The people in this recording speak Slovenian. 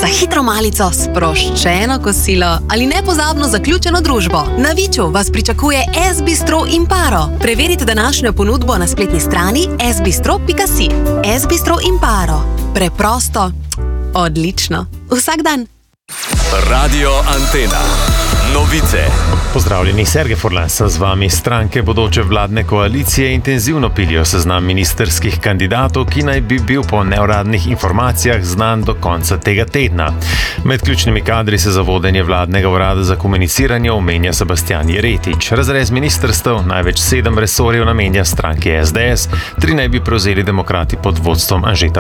Za hitro malico, sproščeno kosilo ali nepozabno zaključeno družbo. Na Viču vas pričakuje S-bistro Imparo. Preverite današnjo ponudbo na spletni strani sbistro.si. S-bistro Imparo. Preprosto, odlično. Vsak dan. Radio Antena. Novice. Pozdravljeni, Sergej Furlan z vami. Stranke bodoče vladne koalicije intenzivno pilijo seznam ministerskih kandidatov, ki naj bi bil po neuradnih informacijah znan do konca tega tedna. Med ključnimi kadri se za vodenje vladnega urada za komuniciranje omenja Sebastijan Jeretič. Razrez ministrstev, največ 7 resorjev namenja stranki SDS, 3 naj bi prevzeli demokrati pod vodstvom Anžeta